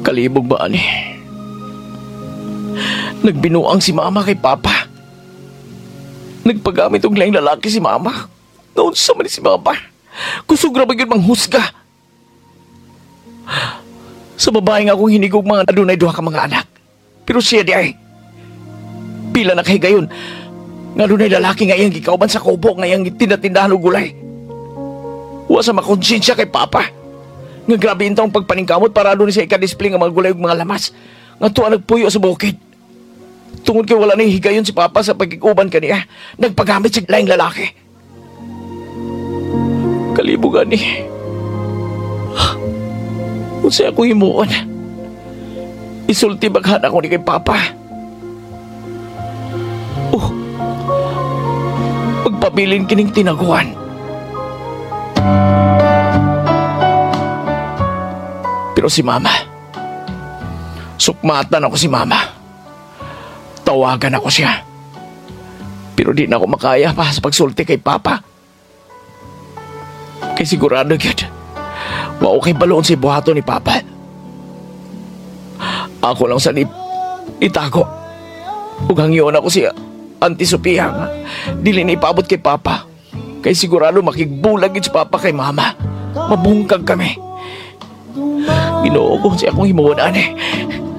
Kalibog ba ani? Nagbinuang si mama kay papa. Nagpagamit og laing lalaki si mama. Noon sa man si papa. Kusog ra ba gyud manghusga? Sa babae nga akong hinigog mga adunay duha ka mga anak. Pero siya di ay. Pila na kahigayon. Nga adunay lalaki nga iyang gikauban sa kubo nga iyang tindahan og gulay. Wa sa makonsensya kay papa. Nga grabe intong pagpaningkamot para doon siya ika-display nga mga gulay ug mga lamas. Nga tuwa nagpuyo sa bukid. Tungod kay wala na higayon si papa sa pagkikuban kaniya. Nagpagamit sa laing lalaki. Kalibugan ni. Kung siya ako himuon, isulti baghan ako ni kay papa. Magpabilin kining tinaguan. Pero si mama, sukmatan ako si mama. Tawagan ako siya. Pero di na ako makaya pa sa pagsulti kay papa. Kay sigurado yun, wa okay baloon si buhato ni papa. Ako lang sa itago. Ug hangyon ako si Auntie Sophia nga dili na ipaabot kay papa. Kay sigurado makigbulag si papa kay mama. Mabungkag kami. Ginoo ko siya akong himuon ani.